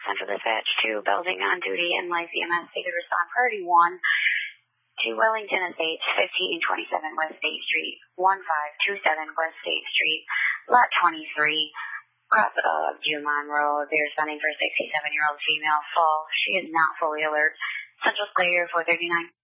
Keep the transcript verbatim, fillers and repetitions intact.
Central Dispatch to Belding on duty and Life E M S stated respond priority one to Wellington Estates, fifteen twenty-seven West State Street, fifteen twenty-seven West State Street, lot twenty-three, cross of Jumon Road. They're responding for a sixty-seven-year-old female fall. She is not fully alert. Central clear for thirty-nine.